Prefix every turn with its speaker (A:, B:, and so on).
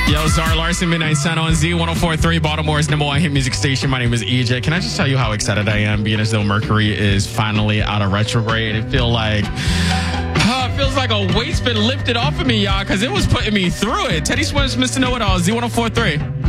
A: Yo, Zara Larson, Midnight Sun on Z1043, Baltimore's number one hit music station. My name is EJ. Can I just tell you how excited I am, being as though Mercury is finally out of retrograde? It feels like a weight's been lifted off of me, y'all, because it was putting me through it. Teddy Swims, Mr. Know-It-All, Z1043.